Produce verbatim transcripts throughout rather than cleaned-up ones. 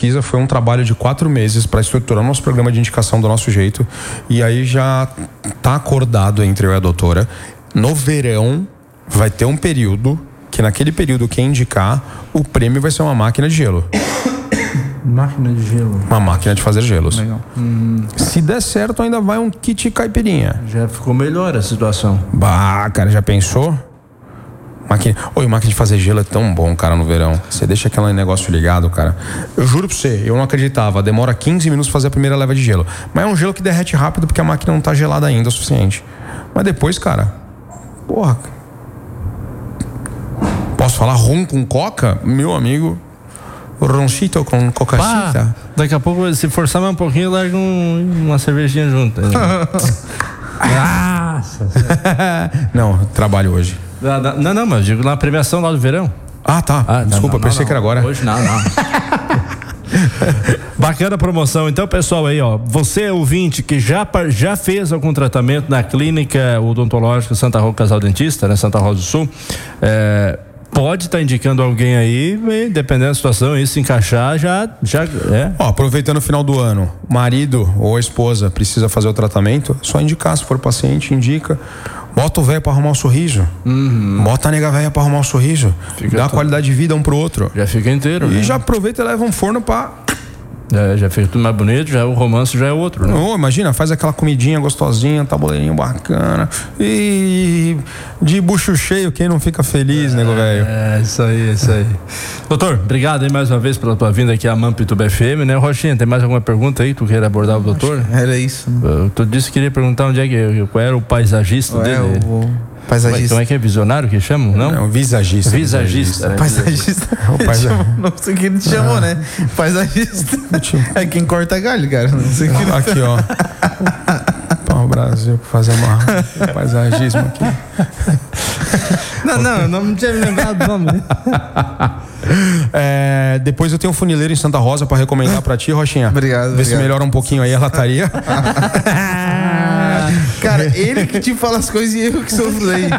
pesquisa, foi um trabalho de quatro meses para estruturar nosso programa de indicação do nosso jeito. E aí já tá acordado entre eu e a doutora. No verão vai ter um período que naquele período quem indicar, o prêmio vai ser uma máquina de gelo. Máquina de gelo. Uma máquina de fazer gelos. Legal. Hum. Se der certo, ainda vai um kit caipirinha. Já ficou melhor a situação. Bah, cara, já pensou? Máquina... Oi, máquina de fazer gelo é tão bom, cara, no verão. Você deixa aquele negócio ligado, cara. Eu juro pra você, eu não acreditava. Demora quinze minutos pra fazer a primeira leva de gelo. Mas é um gelo que derrete rápido porque a máquina não tá gelada ainda o suficiente. Mas depois, cara... Porra... Posso falar rum com coca? Meu amigo... Roncito com coca-chita. Daqui a pouco, se forçar mais um pouquinho, larga um, uma cervejinha junto. Nossa. Não, trabalho hoje. Não, não, mas digo na premiação lá do verão. Ah, tá. Ah, desculpa, não, não, pensei não, que era agora. Hoje não, não. Bacana a promoção. Então, pessoal, aí, ó, você ouvinte que já, já fez algum tratamento na clínica odontológica Santa Rosa Casal Dentista, né, Santa Rosa do Sul, é, pode estar tá indicando alguém aí, e, dependendo da situação, isso se encaixar, já, já é. Ó, aproveitando o final do ano, marido ou a esposa precisa fazer o tratamento, só indicar, se for paciente, indica. Bota o velho pra arrumar um sorriso. Uhum. Bota a nega velha pra arrumar um sorriso. Fica Dá tudo. Qualidade de vida um pro outro. Já fica inteiro, E né? já aproveita e leva um forno pra... É, já fica tudo mais bonito, já o romance já é outro, né? Oh, imagina, faz aquela comidinha gostosinha, tabuleirinho bacana. E de bucho cheio, quem não fica feliz, é, nego velho? É, isso aí, isso aí. Doutor, obrigado aí mais uma vez pela tua vinda aqui a Mampituba F M, né? Rochinha, tem mais alguma pergunta aí que tu queira abordar o doutor? Era isso. Né? Tu disse que queria perguntar onde é que, qual era o paisagista Ué, dele. O... Paisagista. Como é que é? Visionário que chamam? Não? Não, visagista. Visagista. Visagista. Paisagista. É o paisa... Não sei o que ele te chamou, ah. né? Paisagista. É quem corta galho, cara. Não sei o que ele... Aqui, ó. Pau Brasil, fazer uma paisagismo aqui. Não, não, eu não tinha me lembrado do nome. É, depois eu tenho um funileiro em Santa Rosa pra recomendar pra ti, Rochinha. Obrigado. Vê obrigado. se melhora um pouquinho aí a lataria. Cara, ele que te fala as coisas e eu que sofro daí.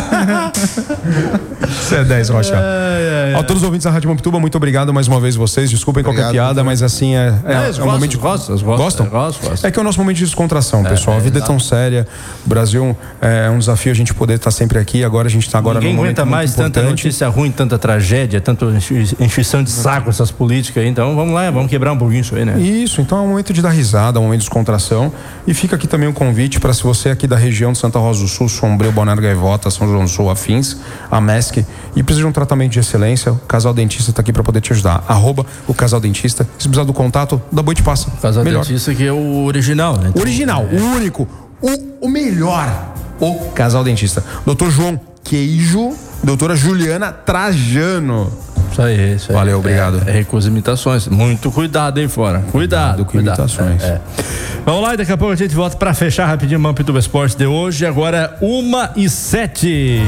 Você é dez, Rocha. É, é, é. A todos os ouvintes da Rádio Mampituba, muito obrigado mais uma vez vocês. Desculpem obrigado, qualquer piada, mas assim é, é, é, é um momento de... Gostam? Gostam? É, gosto, gosto. É que é o nosso momento de descontração, pessoal. É, é, a vida exato. é tão séria. O Brasil é um desafio a gente poder estar sempre aqui. Agora a gente está agora Ninguém num momento aguenta mais muito tanta importante. notícia ruim, tanta tragédia, tanta enchição de saco essas políticas aí. Então vamos lá, vamos quebrar um pouquinho isso aí, né? Isso, então é um momento de dar risada, um momento de descontração. E fica aqui também um convite para se você aqui da região de Santa Rosa do Sul, Sombrio, Balneário Gaivota, São João do Sul, afins, a M E S C, e precisa de um tratamento de excelência, o Casal Dentista está aqui para poder te ajudar. Arroba o Casal Dentista. Se precisar do contato, da Boi te passa. O Casal Melhor. Dentista que é o original, né? Então, original, é. o único, o, o melhor, o Casal Dentista. doutor João Queijo, doutora Juliana Trajano. Isso aí, isso aí. Valeu, obrigado. É, é recusa imitações. Muito cuidado aí fora. Cuidado, com cuidado. imitações. É, é. Vamos lá e daqui a pouco a gente volta pra fechar rapidinho o Mampituba Esportes de hoje. Agora, uma e sete.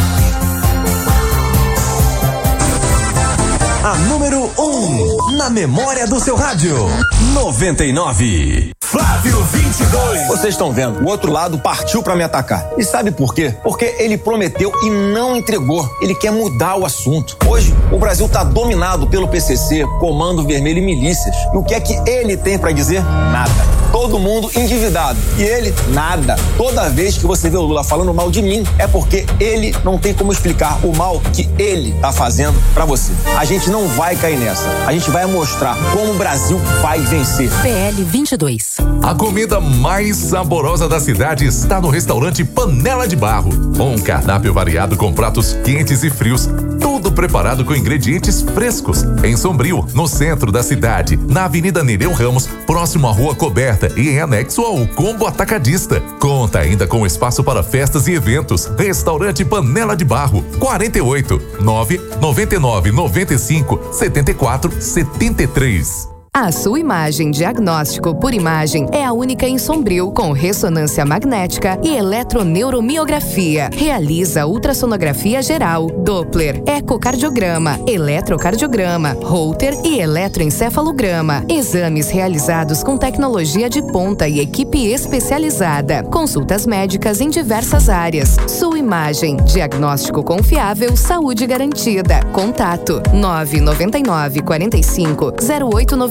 A número um na memória do seu rádio. noventa e nove. Flávio vinte e dois. Vocês estão vendo, o outro lado partiu pra me atacar. E sabe por quê? Porque ele prometeu e não entregou. Ele quer mudar o assunto. Hoje, o Brasil tá dominado pelo P C C, Comando Vermelho e milícias. E o que é que ele tem pra dizer? Nada. Todo mundo endividado. E ele, nada. Toda vez que você vê o Lula falando mal de mim, é porque ele não tem como explicar o mal que ele tá fazendo pra você. A gente não vai cair nessa. A gente vai mostrar como o Brasil vai vencer. P L vinte e dois. A comida mais saborosa da cidade está no restaurante Panela de Barro. Um cardápio variado com pratos quentes e frios, tudo preparado com ingredientes frescos. Em Sombrio, no centro da cidade, na Avenida Nereu Ramos, próximo à Rua Coberta e em anexo ao Combo Atacadista. Conta ainda com espaço para festas e eventos. Restaurante Panela de Barro, quarenta e oito, nove noventa e nove, noventa e cinco, setenta e quatro, setenta e três. A sua imagem diagnóstico por imagem é a única em Sombrio, com ressonância magnética e eletroneuromiografia. Realiza ultrassonografia geral, Doppler, ecocardiograma, eletrocardiograma, Holter e eletroencefalograma. Exames realizados com tecnologia de ponta e equipe especializada. Consultas médicas em diversas áreas. Sua imagem, diagnóstico confiável, saúde garantida. Contato nove nove nove, quarenta e cinco, zero oito nove.